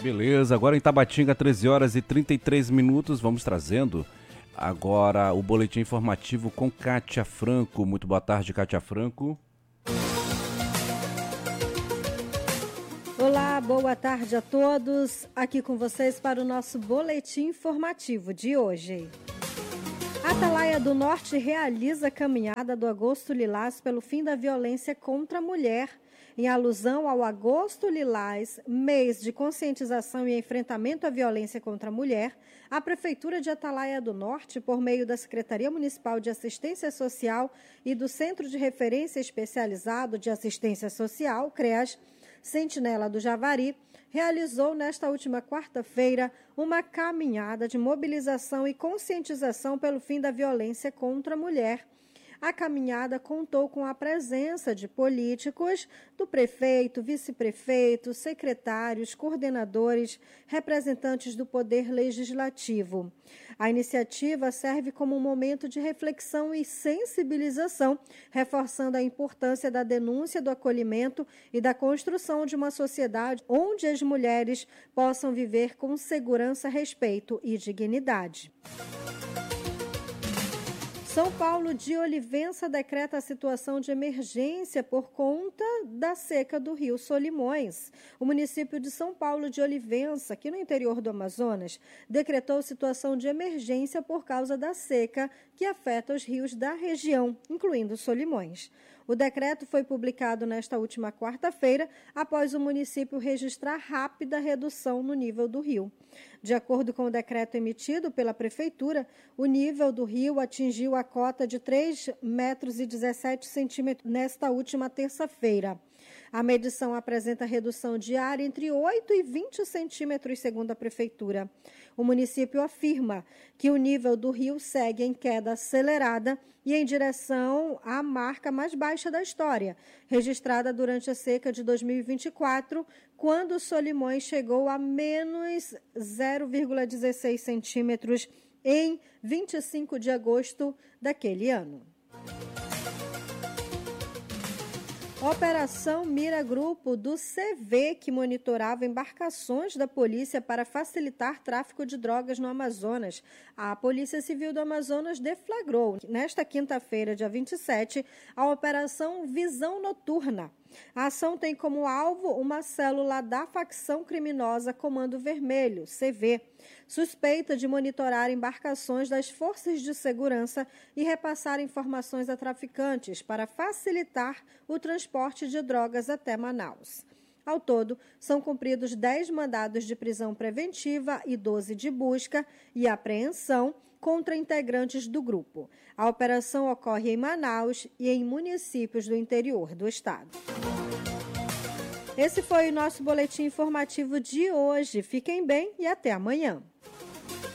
Beleza, agora em Tabatinga, 13 horas e 33 minutos, vamos trazendo agora o boletim informativo com Kátia Franco. Muito boa tarde, Kátia Franco. Olá, boa tarde a todos. Aqui com vocês para o nosso boletim informativo de hoje. Atalaia do Norte realiza a caminhada do Agosto Lilás pelo fim da violência contra a mulher. Em alusão ao Agosto Lilás, mês de conscientização e enfrentamento à violência contra a mulher, a Prefeitura de Atalaia do Norte, por meio da Secretaria Municipal de Assistência Social e do Centro de Referência Especializado de Assistência Social, CREAS, Sentinela do Javari, realizou nesta última quarta-feira uma caminhada de mobilização e conscientização pelo fim da violência contra a mulher. A caminhada contou com a presença de políticos, do prefeito, vice-prefeito, secretários, coordenadores, representantes do Poder Legislativo. A iniciativa serve como um momento de reflexão e sensibilização, reforçando a importância da denúncia, do acolhimento e da construção de uma sociedade onde as mulheres possam viver com segurança, respeito e dignidade. São Paulo de Olivença decreta a situação de emergência por conta da seca do rio Solimões. O município de São Paulo de Olivença, aqui no interior do Amazonas, decretou situação de emergência por causa da seca que afeta os rios da região, incluindo Solimões. O decreto foi publicado nesta última quarta-feira, após o município registrar rápida redução no nível do rio. De acordo com o decreto emitido pela Prefeitura, o nível do rio atingiu a cota de 3,17 metros nesta última terça-feira. A medição apresenta redução diária entre 8 e 20 centímetros, segundo a Prefeitura. O município afirma que o nível do rio segue em queda acelerada e em direção à marca mais baixa da história, registrada durante a seca de 2024, quando o Solimões chegou a menos 0,16 centímetros em 25 de agosto daquele ano. Operação Mira Grupo do CV, que monitorava embarcações da polícia para facilitar tráfico de drogas no Amazonas. A Polícia Civil do Amazonas deflagrou, nesta quinta-feira, dia 27, a Operação Visão Noturna. A ação tem como alvo uma célula da facção criminosa Comando Vermelho, CV, suspeita de monitorar embarcações das forças de segurança e repassar informações a traficantes para facilitar o transporte de drogas até Manaus. Ao todo, são cumpridos 10 mandados de prisão preventiva e 12 de busca e apreensão contra integrantes do grupo. A operação ocorre em Manaus e em municípios do interior do estado. Esse foi o nosso boletim informativo de hoje. Fiquem bem e até amanhã.